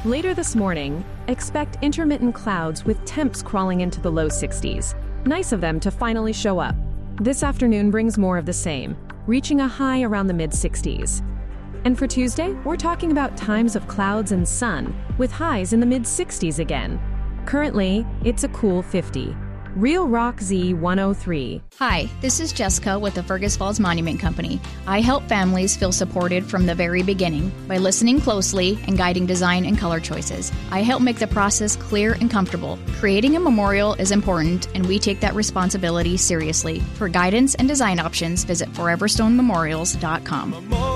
Later this morning, expect intermittent clouds with temps crawling into the low 60s. Nice of them to finally show up. This afternoon brings more of the same, reaching a high around the mid-60s. And for Tuesday, we're talking about times of clouds and sun, with highs in the mid-60s again. Currently, it's a cool 50. Real Rock Z103. Hi, this is Jessica with the Fergus Falls Monument Company. I help families feel supported from the very beginning by listening closely and guiding design and color choices. I help make the process clear and comfortable. Creating a memorial is important, and we take that responsibility seriously. For guidance and design options, visit foreverstonememorials.com.